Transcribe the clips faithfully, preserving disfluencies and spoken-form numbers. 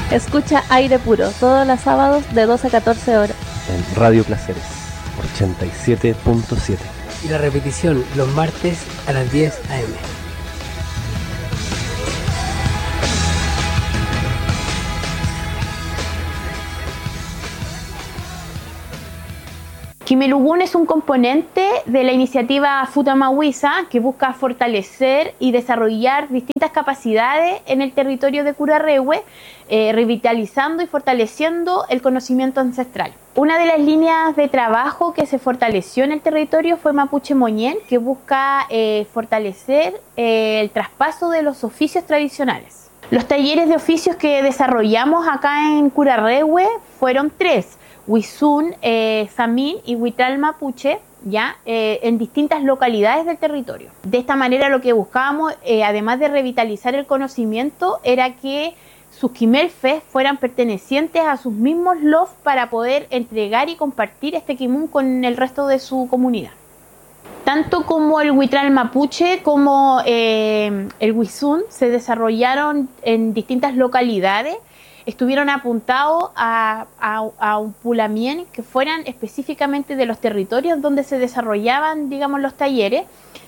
Escucha Aire Puro todos los sábados de doce a catorce horas. En Radio Placeres, ochenta y siete punto siete. Y la repetición los martes a las diez a eme. Quimelugún es un componente de la iniciativa Futamahuiza que busca fortalecer y desarrollar distintas capacidades en el territorio de Curarrehue, eh, revitalizando y fortaleciendo el conocimiento ancestral. Una de las líneas de trabajo que se fortaleció en el territorio fue Mapuche Moñén, que busca eh, fortalecer eh, el traspaso de los oficios tradicionales. Los talleres de oficios que desarrollamos acá en Curarrehue fueron tres: Huizún, eh, Samín y Huitral Mapuche, ya eh, en distintas localidades del territorio. De esta manera lo que buscábamos, eh, además de revitalizar el conocimiento, era que sus quimelfes fueran pertenecientes a sus mismos lof para poder entregar y compartir este quimún con el resto de su comunidad. Tanto como el Huitral Mapuche como eh, el Huizún se desarrollaron en distintas localidades. Estuvieron apuntados a, a, a un pulamien que fueran específicamente de los territorios donde se desarrollaban, digamos, los talleres,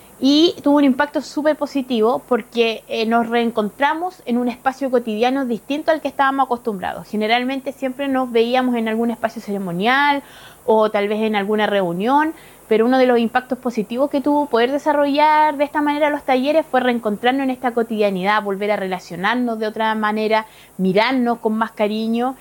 y tuvo un impacto súper positivo porque eh, nos reencontramos en un espacio cotidiano distinto al que estábamos acostumbrados. Generalmente siempre nos veíamos en algún espacio ceremonial o tal vez en alguna reunión, pero uno de los impactos positivos que tuvo poder desarrollar de esta manera los talleres fue reencontrarnos en esta cotidianidad, volver a relacionarnos de otra manera, mirarnos con más cariño,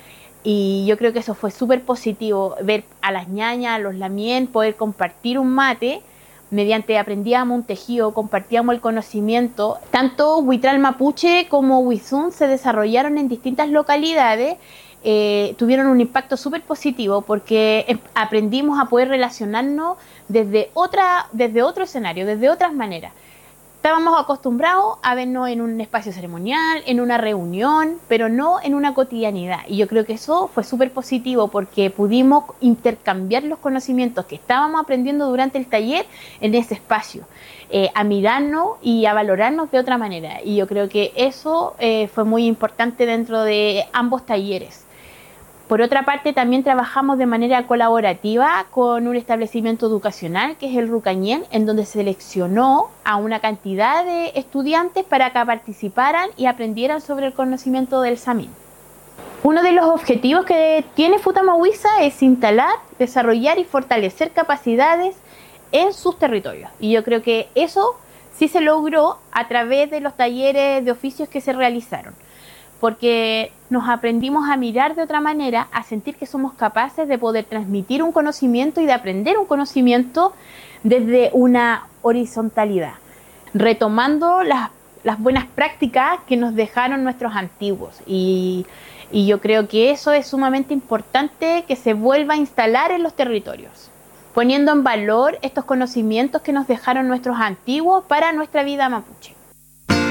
y yo creo que eso fue súper positivo, ver a las ñañas, a los lamien, poder compartir un mate, mediante aprendíamos un tejido, compartíamos el conocimiento. Tanto Huitral Mapuche como Huizún se desarrollaron en distintas localidades. Eh, tuvieron un impacto súper positivo porque aprendimos a poder relacionarnos desde, otra, desde otro escenario, desde otras maneras. Estábamos acostumbrados a vernos en un espacio ceremonial, en una reunión, pero no en una cotidianidad. Y yo creo que eso fue súper positivo porque pudimos intercambiar los conocimientos que estábamos aprendiendo durante el taller en ese espacio, eh, a mirarnos y a valorarnos de otra manera. Y yo creo que eso eh, fue muy importante dentro de ambos talleres. Por otra parte, también trabajamos de manera colaborativa con un establecimiento educacional que es el Rucañén, en donde seleccionó a una cantidad de estudiantes para que participaran y aprendieran sobre el conocimiento del Samín. Uno de los objetivos que tiene Futamahuiza es instalar, desarrollar y fortalecer capacidades en sus territorios. Y yo creo que eso sí se logró a través de los talleres de oficios que se realizaron, porque nos aprendimos a mirar de otra manera, a sentir que somos capaces de poder transmitir un conocimiento y de aprender un conocimiento desde una horizontalidad, retomando las, las buenas prácticas que nos dejaron nuestros antiguos. Y, y yo creo que eso es sumamente importante que se vuelva a instalar en los territorios, poniendo en valor estos conocimientos que nos dejaron nuestros antiguos para nuestra vida mapuche.